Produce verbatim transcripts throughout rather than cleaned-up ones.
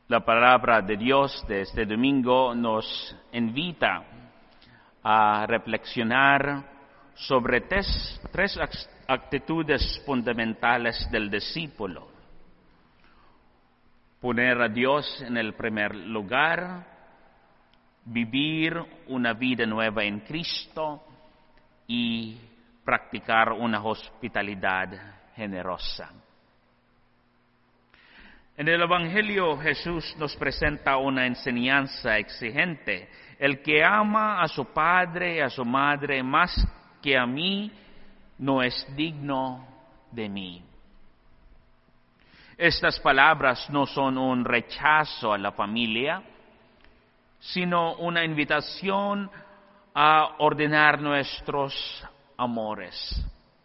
La palabra de Dios de este domingo nos invita a reflexionar sobre tres, tres actitudes fundamentales del discípulo. Poner a Dios en el primer lugar, vivir una vida nueva en Cristo y practicar una hospitalidad generosa. En el Evangelio Jesús nos presenta una enseñanza exigente. El que ama a su padre y a su madre más que a mí, no es digno de mí. Estas palabras no son un rechazo a la familia, sino una invitación a ordenar nuestros amores.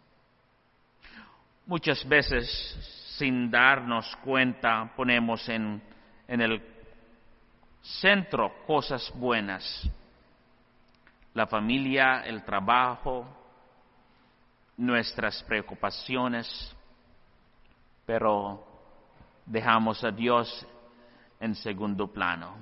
Muchas veces, sin darnos cuenta, ponemos en, en el centro cosas buenas. La familia, el trabajo, nuestras preocupaciones, pero dejamos a Dios en segundo plano.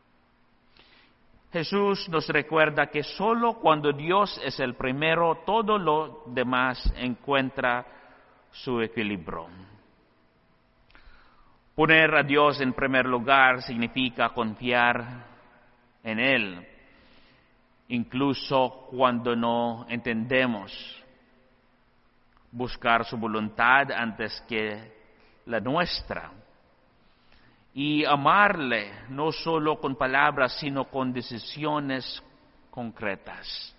Jesús nos recuerda que solo cuando Dios es el primero, todo lo demás encuentra su equilibrio. Poner a Dios en primer lugar significa confiar en Él, incluso cuando no entendemos. Buscar su voluntad antes que la nuestra. Y amarle no solo con palabras, sino con decisiones concretas.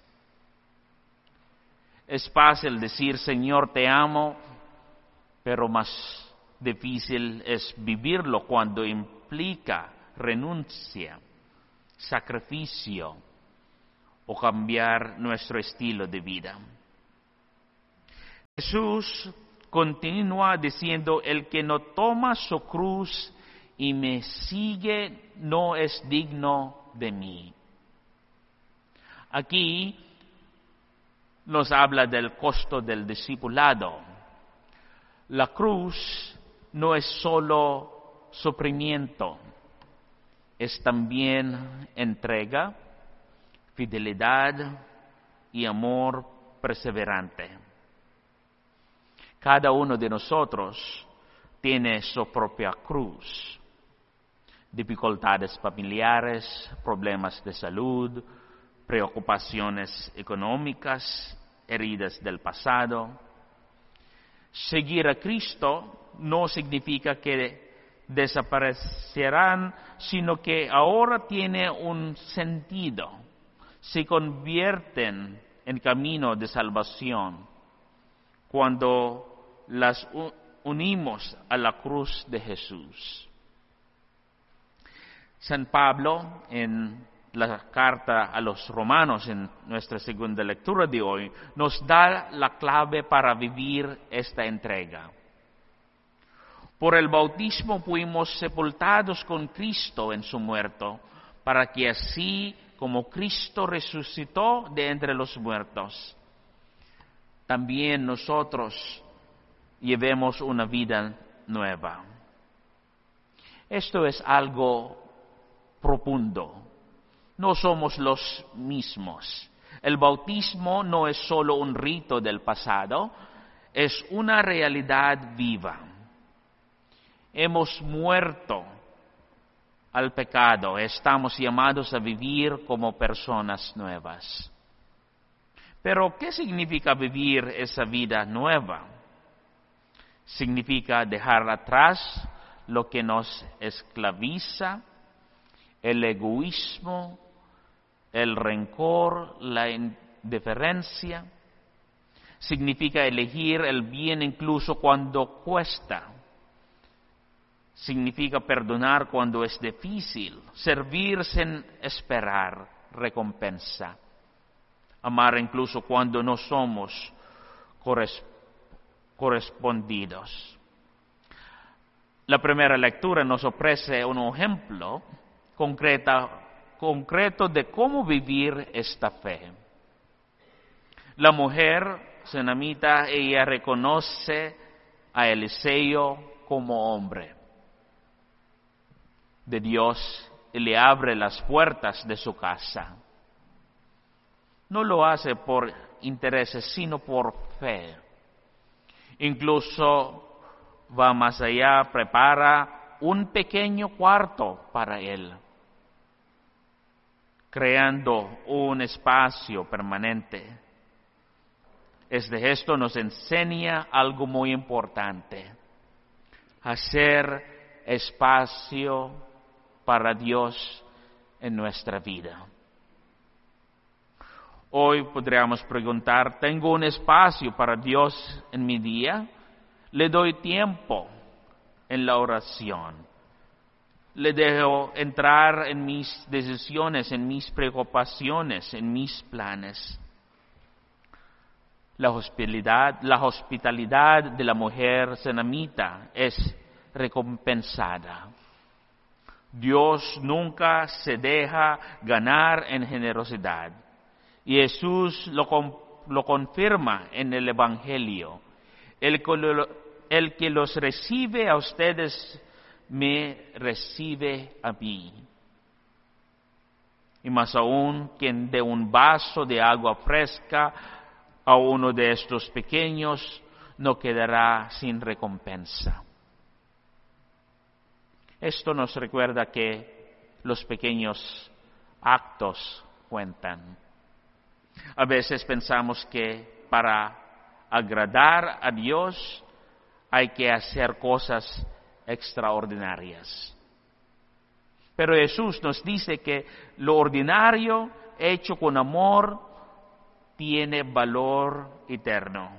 Es fácil decir, Señor, te amo, pero más difícil es vivirlo cuando implica renuncia, sacrificio o cambiar nuestro estilo de vida. Jesús continúa diciendo, el que no toma su cruz y me sigue no es digno de mí. Aquí nos habla del costo del discipulado. La cruz no es solo sufrimiento, es también entrega, fidelidad y amor perseverante. Cada uno de nosotros tiene su propia cruz. Dificultades familiares, problemas de salud, preocupaciones económicas, heridas del pasado. Seguir a Cristo no significa que desaparecerán, sino que ahora tiene un sentido. Se convierten en camino de salvación cuando las unimos a la cruz de Jesús. San Pablo, en la carta a los romanos, en nuestra segunda lectura de hoy, nos da la clave para vivir esta entrega. Por el bautismo fuimos sepultados con Cristo en su muerte, para que así como Cristo resucitó de entre los muertos, también nosotros llevemos una vida nueva. Esto es algo profundo. No somos los mismos. El bautismo no es solo un rito del pasado, es una realidad viva. Hemos muerto al pecado, estamos llamados a vivir como personas nuevas. Pero, ¿qué significa vivir esa vida nueva? Significa dejar atrás lo que nos esclaviza, el egoísmo, el rencor, la indiferencia. Significa elegir el bien incluso cuando cuesta. Significa perdonar cuando es difícil, servir sin esperar recompensa, amar incluso cuando no somos correspondidos. La primera lectura nos ofrece un ejemplo concreta, concreto de cómo vivir esta fe. La mujer tsunamita, ella reconoce a Eliseo como hombre. de Dios y le abre las puertas de su casa. No lo hace por intereses, sino por fe. Incluso va más allá, prepara un pequeño cuarto para él, creando un espacio permanente. Este gesto nos enseña algo muy importante: hacer espacio para Dios en nuestra vida. Hoy podríamos preguntar, ¿tengo un espacio para Dios en mi día? ¿Le doy tiempo en la oración? ¿Le dejo entrar en mis decisiones, en mis preocupaciones, en mis planes? La hospitalidad, la hospitalidad de la mujer senamita es recompensada. Dios nunca se deja ganar en generosidad. Y Jesús lo, lo confirma en el Evangelio. El que, lo, el que los recibe a ustedes, me recibe a mí. Y más aún, quien dé un vaso de agua fresca a uno de estos pequeños, no quedará sin recompensa. Esto nos recuerda que los pequeños actos cuentan. A veces pensamos que para agradar a Dios hay que hacer cosas extraordinarias. Pero Jesús nos dice que lo ordinario hecho con amor tiene valor eterno.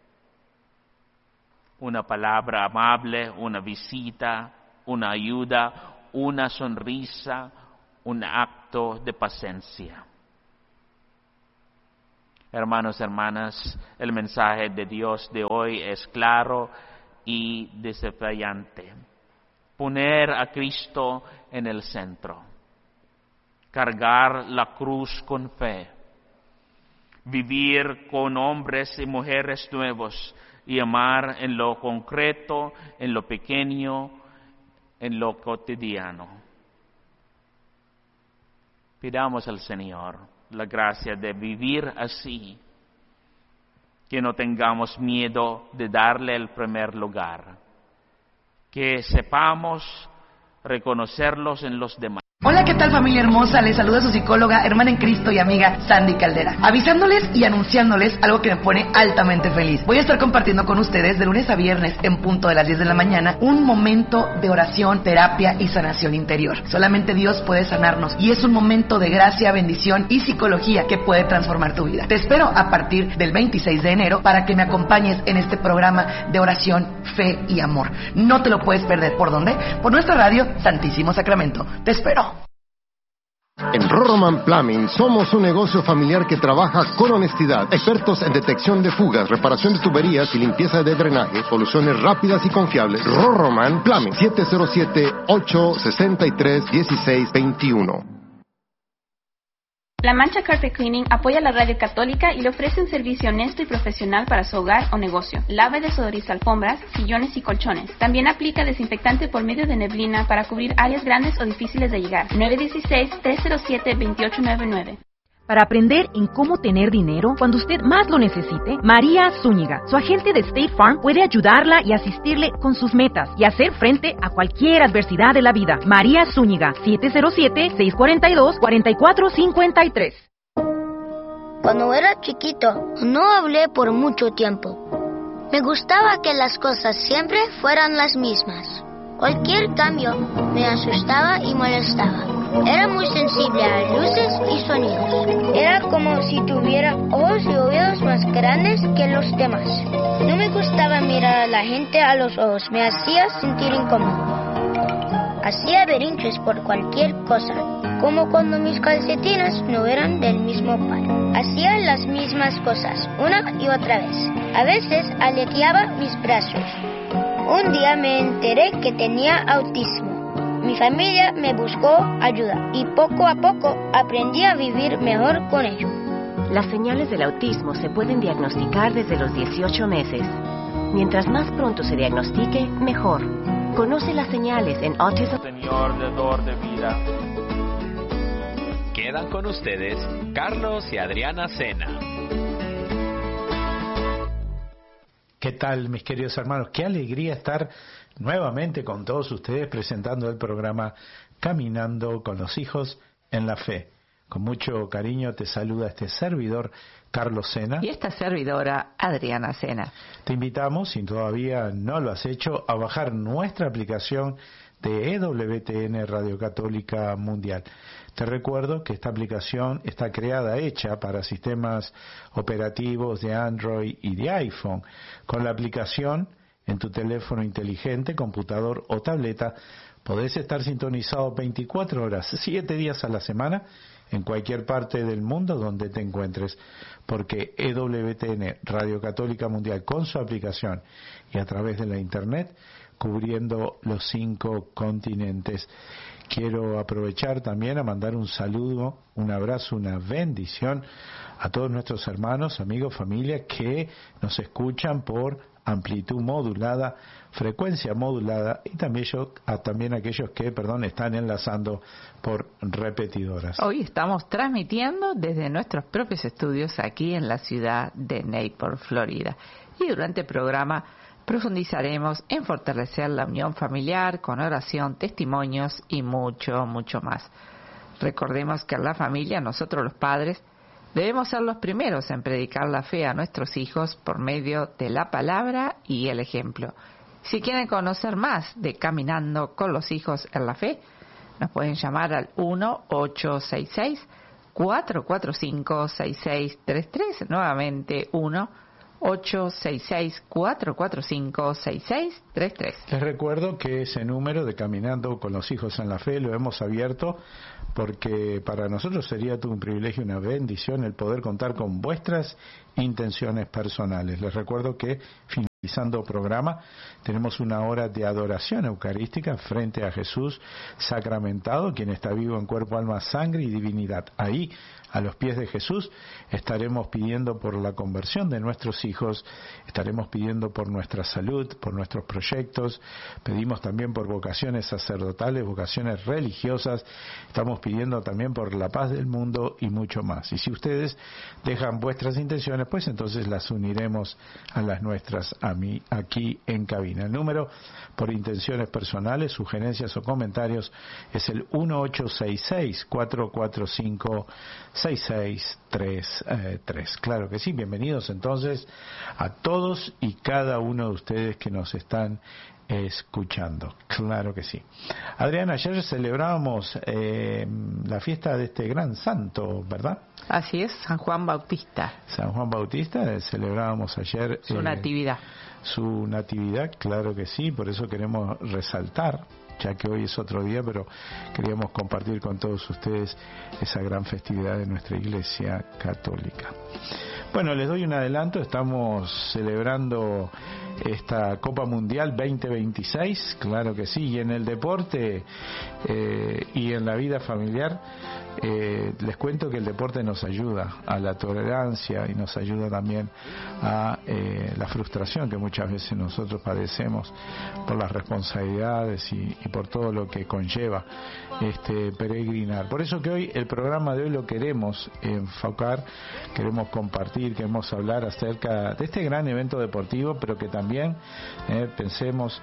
Una palabra amable, una visita, una ayuda, una sonrisa, un acto de paciencia. Hermanos y hermanas, el mensaje de Dios de hoy es claro y desafiante. Poner a Cristo en el centro. Cargar la cruz con fe. Vivir con hombres y mujeres nuevos y amar en lo concreto, en lo pequeño, en lo cotidiano. Pidamos al Señor la gracia de vivir así, que no tengamos miedo de darle el primer lugar, que sepamos reconocerlos en los demás. Hola, ¿qué tal, familia hermosa? Les saluda su psicóloga, hermana en Cristo y amiga Sandy Caldera, avisándoles y anunciándoles algo que me pone altamente feliz. Voy a estar compartiendo con ustedes de lunes a viernes en punto de las diez de la mañana un momento de oración, terapia y sanación interior. Solamente Dios puede sanarnos y es un momento de gracia, bendición y psicología que puede transformar tu vida. Te espero a partir del veintiséis de enero para que me acompañes en este programa de oración, fe y amor. No te lo puedes perder. ¿Por dónde? Por nuestra radio Santísimo Sacramento. Te espero. En Roroman Plumbing somos un negocio familiar que trabaja con honestidad. Expertos en detección de fugas, reparación de tuberías y limpieza de drenaje. Soluciones rápidas y confiables. Roroman Plumbing, siete cero siete, ocho seis tres, uno seis dos uno. La Mancha Carpet Cleaning apoya la radio católica y le ofrece un servicio honesto y profesional para su hogar o negocio. Lava y desodoriza alfombras, sillones y colchones. También aplica desinfectante por medio de neblina para cubrir áreas grandes o difíciles de llegar. nueve uno seis, tres cero siete, dos ocho nueve nueve. Para aprender en cómo tener dinero cuando usted más lo necesite, María Zúñiga, su agente de State Farm, puede ayudarla y asistirle con sus metas y hacer frente a cualquier adversidad de la vida. María Zúñiga, siete cero siete, seis cuatro dos, cuatro cuatro cinco tres. Cuando era chiquito, no hablé por mucho tiempo. Me gustaba que las cosas siempre fueran las mismas. Cualquier cambio me asustaba y molestaba. Era muy sensible a luces y sonidos. Era como si tuviera ojos y oídos más grandes que los demás. No me gustaba mirar a la gente a los ojos, me hacía sentir incómodo. Hacía berrinches por cualquier cosa, como cuando mis calcetines no eran del mismo par. Hacía las mismas cosas, una y otra vez. A veces aleteaba mis brazos. Un día me enteré que tenía autismo. Mi familia me buscó ayuda y poco a poco aprendí a vivir mejor con ello. Las señales del autismo se pueden diagnosticar desde los dieciocho meses. Mientras más pronto se diagnostique, mejor. Conoce las señales en Autism. Señor, dador de vida. Quedan con ustedes Carlos y Adriana Sena. ¿Qué tal, mis queridos hermanos? Qué alegría estar nuevamente con todos ustedes presentando el programa Caminando con los Hijos en la Fe. Con mucho cariño te saluda este servidor, Carlos Sena. Y esta servidora, Adriana Sena. Te invitamos, si todavía no lo has hecho, a bajar nuestra aplicación de E W T N Radio Católica Mundial. Te recuerdo que esta aplicación está creada, hecha para sistemas operativos de Android y de iPhone. Con la aplicación en tu teléfono inteligente, computador o tableta, podés estar sintonizado veinticuatro horas, siete días a la semana, en cualquier parte del mundo donde te encuentres, porque E W T N Radio Católica Mundial, con su aplicación y a través de la Internet, cubriendo los cinco continentes. Quiero aprovechar también a mandar un saludo, un abrazo, una bendición a todos nuestros hermanos, amigos, familia que nos escuchan por amplitud modulada, frecuencia modulada y también, yo, a, también aquellos que, perdón, están enlazando por repetidoras. Hoy estamos transmitiendo desde nuestros propios estudios aquí en la ciudad de Naples, Florida. Y durante el programa profundizaremos en fortalecer la unión familiar con oración, testimonios y mucho, mucho más. Recordemos que en la familia, nosotros los padres, debemos ser los primeros en predicar la fe a nuestros hijos por medio de la palabra y el ejemplo. Si quieren conocer más de Caminando con los Hijos en la Fe, nos pueden llamar al uno ocho seis seis, cuatro cuatro cinco, seis seis tres tres, nuevamente uno ocho seis seis, cuatro cuatro cinco, seis seis tres tres. Les recuerdo que ese número de Caminando con los Hijos en la Fe lo hemos abierto porque para nosotros sería todo un privilegio y una bendición el poder contar con vuestras intenciones personales. Les recuerdo que finalizando programa tenemos una hora de adoración eucarística frente a Jesús sacramentado, quien está vivo en cuerpo, alma, sangre y divinidad. Ahí, a los pies de Jesús, estaremos pidiendo por la conversión de nuestros hijos, estaremos pidiendo por nuestra salud, por nuestros proyectos, pedimos también por vocaciones sacerdotales, vocaciones religiosas, estamos pidiendo también por la paz del mundo y mucho más. Y si ustedes dejan vuestras intenciones, pues entonces las uniremos a las nuestras a mí, aquí en cabina. El número por intenciones personales, sugerencias o comentarios es el uno ocho seis seis, cuatro cuatro cinco, seis seis tres tres. Claro que sí, bienvenidos entonces a todos y cada uno de ustedes que nos están escuchando. Claro que sí. Adriana, ayer celebrábamos eh, la fiesta de este gran santo, ¿verdad? Así es, San Juan Bautista. San Juan Bautista, eh, celebrábamos ayer su eh, natividad. Su natividad, claro que sí, por eso queremos resaltar, ya que hoy es otro día, pero queríamos compartir con todos ustedes esa gran festividad de nuestra Iglesia Católica. Bueno, les doy un adelanto, estamos celebrando esta Copa Mundial veinte veintiséis, claro que sí, y en el deporte eh, y en la vida familiar, eh, les cuento que el deporte nos ayuda a la tolerancia y nos ayuda también a eh, la frustración que muchas veces nosotros padecemos por las responsabilidades y, y por todo lo que conlleva este peregrinar. Por eso que hoy, el programa de hoy lo queremos enfocar, queremos compartir, queremos hablar acerca de este gran evento deportivo, pero que también eh, pensemos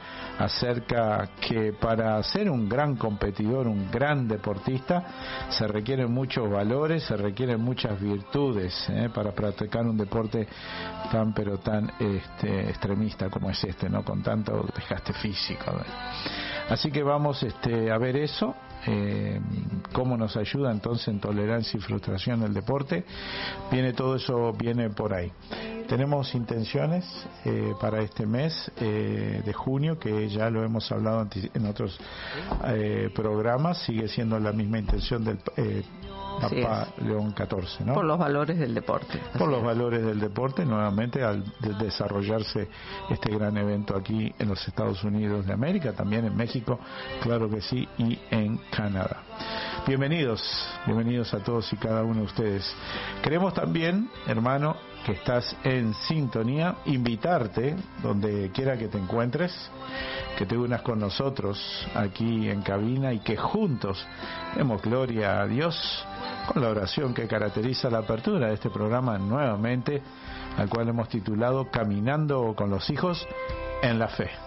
acerca que para ser un gran competidor, un gran deportista, se requieren muchos valores, se requieren muchas virtudes eh, para practicar un deporte tan pero tan este, extremista como es este, no, con tanto desgaste físico. ¿no? Así que vamos este, a ver eso, eh, cómo nos ayuda entonces en tolerancia y frustración el deporte. Viene todo eso, viene por ahí. Tenemos intenciones eh, para este mes eh, de junio, que ya lo hemos hablado en otros eh, programas, sigue siendo la misma intención del eh, Papa León catorce, ¿no? Por los valores del deporte. Por los valores del deporte, nuevamente al de desarrollarse este gran evento aquí en los Estados Unidos de América, también en México, claro que sí, y en Canadá. Bienvenidos, bienvenidos a todos y cada uno de ustedes. Queremos también, hermano, que estás en sintonía, invitarte, donde quiera que te encuentres, que te unas con nosotros aquí en cabina y que juntos demos gloria a Dios con la oración que caracteriza la apertura de este programa nuevamente, al cual hemos titulado Caminando con los hijos en la Fe.